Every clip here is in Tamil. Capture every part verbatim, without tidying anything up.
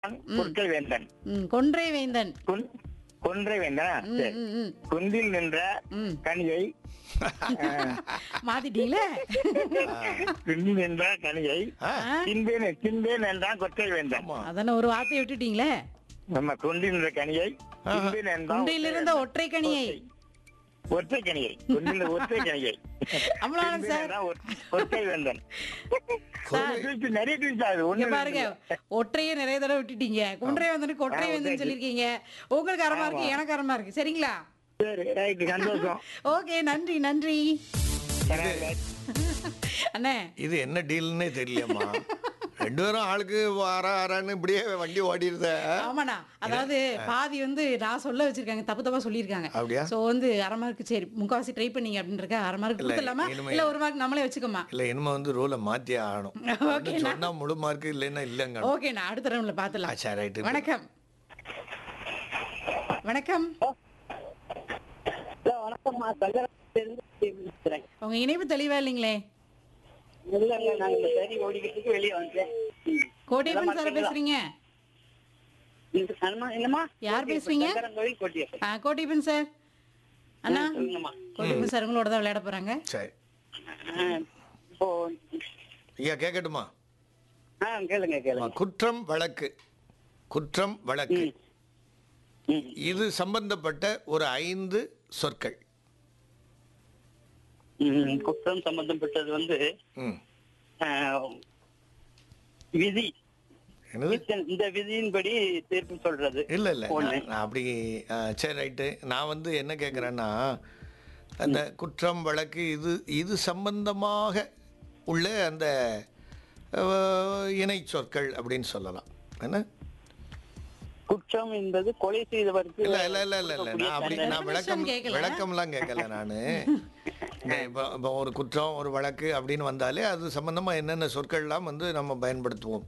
ம். பொற்கள் வேந்தன். ம். கொன்றை வேந்தன். குன்- கொன்றை வேந்தனா? ம், சரி. ம், ம். குந்தில் நின்ற ம். கனியை மாத்திட்டீங்களே? குந்தில் நின்ற கனியை ஆ, ஆ? தின்பேன் தின்பேன் என்றான் கொற்றை வேந்தன். ஆமா. அதானே ஒரு வார்த்தையை விட்டுட்டீங்களே. நம்ம குந்தில் நின்ற கனியை ஆஹா. தின்பேன் என்றான் குண்டையில் இருந்த ஒற்றை கனியை. ஒற்றை கனியை குந்தில் ஒற்றை கனியை அவ்வளவுதானே தின்பேன் சார்? என்றான் ஒற்- ஒற்றை வேந்தன். சார், twist, நிறைய twist ஆகுது. இங்க ஒண்ணு பாருங்க, ஒற்றையே நிறைய தடவை விட்டுட்டீங்க. கொன்றை வேந்தன் கொற்றை ஆ, வேந்தன் ஒற்றை. சொல்லிருக்கீங்க. உங்களுக்கு அரமா இருக்கு, ஆமா. எனக்கு அரமா இருக்கு. சரிங்களா? சரி, ரைட், சந்தோஷம். ஓகே, நன்றி நன்றி அண்ணே. இது என்ன டீல்னே தெரியலையம்மா. ரெண்டு பேரும் ஆளுக்கு வர ஆறான்னு இப்படியே வண்டி ஓடிடுத. ஆமாண்ணா, அதாவது பாதி வந்து நான் சொல்ல வச்சிருக்காங்க, தப்பு தப்பா சொல்லியிருக்காங்க. அப்படியா? சோ வந்து அரை மார்க் சரி முக்காவாசி ட்ரை பண்ணீங்க அப்படின்றக்க அரை மார்க் இல்ல, கொடுத்துடலாமா? இனிமே- இல்ல ஒரு மார்க் நம்மளே வச்சுக்கோமா? இல்லை இனிமே வந்து ரூலை மாற்றி ஆகணும். ஓகே ஒண்ணு சொன்னா முழு மார்க்கு இல்லைன்னா இல்லைங்க. ஓகேண்ணா, அடுத்த ரவுண்ட்ல ஆ, பாத்துலாம். சரி, ரைட்டு. வணக்கம் வணக்கம். ஹலோ, வணக்கம்மா. சங்கராத்திலிருந்து பேசுறேன். உங்க இணைப்பு தெளிவா இல்லைங்களே. இல்லைங்க, நான் இந்த சரி ஓடிக்கிறதுக்கு வெளியே வந்தேன். கோட்டையப்பன் சார் பேசுறீங்க? இந்த சன்மா என்னம்மா? யார் பேசுறீங்க? சங்கரங்கோவில் கோட்டியப்பன். ஆ, கோட்டையப்பன் சார். அண்ணா, சொல்லுங்கம்மா. கோட்டையப்பன் சார் உங்களோட தான் விளையாட போறாங்க. சரி, ஆ, இப்போ ஐயா கேட்கட்டுமா? ஆ கேளுங்க ஆ, கேளுங்க. குற்றம் வழக்கு. குற்றம் வழக்கு ம். ம். இது சம்பந்தப்பட்ட ஒரு ஐந்து சொற்கள். ம், குற்றம் சம்பந்தப்பட்டது வந்து ம். ஆ, விதி. என்னது? இந்த விதியின்படி தீர்ப்பு சொல்றது. இல்லை இல்லை ஒண்ணு. நான் நான் அப்படி ஆ, சரி, ரைட்டு. நான் வந்து என்ன கேட்குறேன்னா, அந்த குற்றம் வழக்கு இது இது சம்பந்தமாக உள்ள அந்த அஹ், இணை சொற்கள் அப்படின்னு சொல்லலாம். என்ன? குற்றம் என்பது கொலை செய்தவருக்கு இல்லை இல்லை இல்லை இல்லை இல்லை நான் அப்படி நான் விளக்கம் Definition கேட்கல. விளக்கம்லாம் கேட்கல நான். இப்போ இப்போ ஒரு குற்றம் ஒரு வழக்கு அப்படின்னு வந்தாலே அது சம்பந்தமாக என்னென்ன சொற்கள்லாம் வந்து நம்ம பயன்படுத்துவோம்.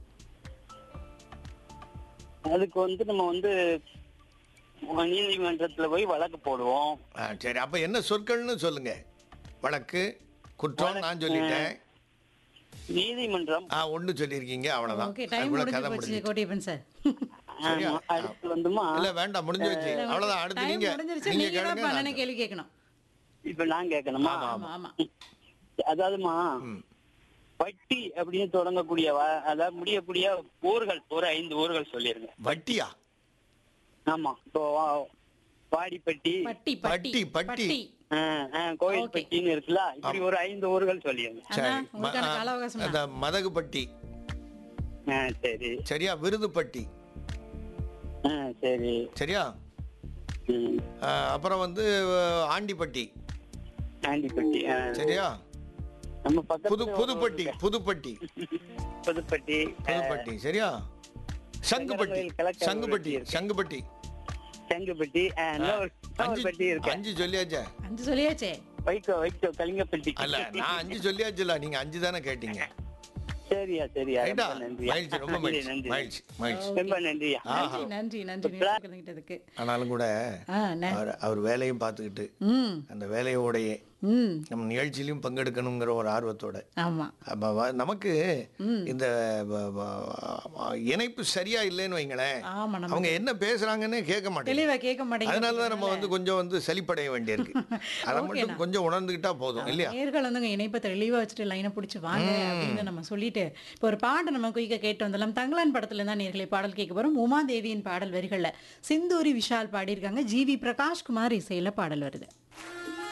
அதுக்கு வந்து நம்ம வந்து நீதிமன்றத்துல போய் வழக்கு போடுவோம். ஆ, சரி, அப்போ என்ன சொற்கள்னு சொல்லுங்க. வழக்கு, குற்றம் நான் சொல்லிட்டேன். நீதிமன்றம். ஆ, ஒன்று சொல்லியிருக்கீங்க, அவ்வளோதான். ஓகே, டைம் அதுக்குள்ள முடிஞ்சு கதை போச்சு முடிஞ்சிச்சு. கோட்டையப்பன் சார். சரியா? ஆமா, அடுத்து வந்துமா இல்லை வேண்டாம், முடிஞ்சு வச்சு அவ்வளோதான். அடுத்து டைம் நீங்கள் முடிஞ்சிருச்சு. நீங்கள் நீங்க தான் கேளுங்க. பண்ணன நான் கேள்வி கேட்கணும். இப்ப நான் கேட்கணுமா? ஆமா ஆமா. அதாவதுமா ம். வட்டி அப்படின்னு தொடங்கக்கூடிய வ- அதாவது முடியக்கூடிய ஊர்கள் ஒரு ஐந்து ஊர்கள் சொல்லிருங்க. வட்டியா? ஆமா, இப்போ வா- வாடிப்பட்டி, பட்டி பட்டி, பட்டி பட்டி. பட்டி. ஆ, ஆ, கோயில்பட்டின்னு இருக்குல்ல, இப்படி ஒரு ஐந்து ஊர்கள் சொல்லிருங்க. அண்ணா, சரி, ம- உங்களுக்கான ஆ, கால அவகாசம் அந்த மதகுப்பட்டி. ஆ, சரி. சரியா? விருதுப்பட்டி. ஆ, சரி. சரியா? ம், ஆ, அப்புறம் வந்து அஹ், ஆண்டிப்பட்டி. ஆண்டிப்பட்டி. ஆ, சரியா? நம்ம பக்கத்துல புது ஒரு புதுப்பட்டி ஊர் புதுப்பட்டி இருக்கு. புதுப்பட்டி. ஆ, புதுப்பட்டி. சரியா? சங்குப்பட்டி சங்கரவேல் கலெக்டர் சங்குப்பட்டி ஊர் இருக்கு. சங்குப்பட்டி. செங்குப்பட்டி. ஆ, இன்னொரு இன்னொரு அஞ்சு பட்டி இருக்கு. அஞ்சு சொல்லியாச்சே. அஞ்சு சொல்லியாச்சே. வைக்கோ வைக்கோ கலிங்கப்பட்டி. அல்ல, நான் அஞ்சு சொல்லியாச்சுல, நீங்க அஞ்சு தானே கேட்டீங்க. சரியா சரியா. ரைட்டா? ரொம்ப நன்றியா. மகிழ்ச்சி, ரொம்ப நன்றி, மகிழ்ச்சி நன்றி. மகிழ்ச்சி மகிழ்ச்சி. ரொம்ப நன்றியா. ஆஹா. நன்றி நன்றி நன்றி நிகழ்ச்சி கலந்துக்கிட்டதுக்கு. ஆனாலும் கூட ஆ, அண்ணே. அவர் அவர் வேலையும் பார்த்துக்கிட்டு ம் அந்த வேலையோடையே ம் நம்ம நிகழ்ச்சியிலையும் பங்கெடுக்கணுங்கிற ஒரு ஆர்வத்தோட ஆமா. அப்ப வ- நமக்கு இந்த வ- வ- இணைப்பு சரியா இல்லைன்னு வைங்களேன், ஆமா, நம்ம அவங்க என்ன பேசுறாங்கன்னு கேட்க மாட்டேங்க. தெளிவா கேட்க மாட்டேங்குது. அதனால தான் நம்ம வந்து கொஞ்சம் வந்து சலிப்படைய வேண்டியிருக்கு. அதை மட்டும் ஓகேண்ணா. கொஞ்சம் உணர்ந்துக்கிட்டா போதும் இல்லையா? நேர்கள் வந்து இணைப்பை தெளிவா வச்சுட்டு லைனை பிடிச்சி வாங்க அப்படின்னு நம்ம சொல்லிட்டு இப்போ ஒரு பாட்டு நம்ம குயிக்க கேட்டு வந்துடலாம். தங்கலான் படத்துல தான் நேர்களை பாடல் கேட்க போறோம். உமாதேவியின் பாடல் வரிகள்ல சிந்தூரி விஷால் பாடியிருக்காங்க. ஜி வி பிரகாஷ்குமார் இசையில பாடல் வருது.